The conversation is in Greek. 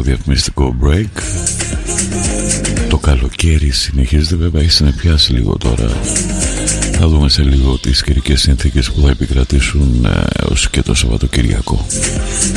διαφημιστικό break. Το καλοκαίρι συνεχίζεται, βέβαια έχει συνεπιάσει λίγο τώρα. Θα δούμε σε λίγο τις καιρικές συνθήκες που θα επικρατήσουν έως και το Σαββατοκυριακό.